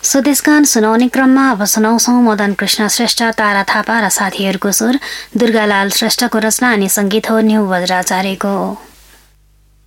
स्वदेशगान सुनाउने क्रममा अब सुनाउँछौं मदन कृष्ण श्रेष्ठ, तारा थापा र साथीहरूको स्वर, दुर्गालाल श्रेष्ठको रचना अनि संगीत हो न्यू बज्राचार्यको।